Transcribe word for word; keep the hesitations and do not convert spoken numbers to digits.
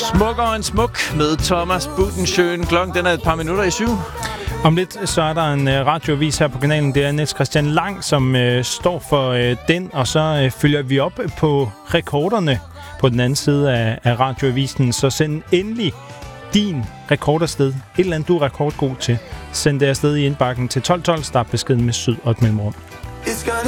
Smukkere end smuk med Thomas Budensjøen. Klokken den er et par minutter i syv. Om lidt så er der en øh, radioavis her på kanalen. Det er Niels Christian Lang, som øh, står for øh, den, og så øh, følger vi op på rekorderne på den anden side af, af radioavisen. Så send endelig din rekord afsted. Et eller andet, du er rekordgod til. Send det afsted i indbakken til tolv tolv. Start beskeden med syd og et mellemrum.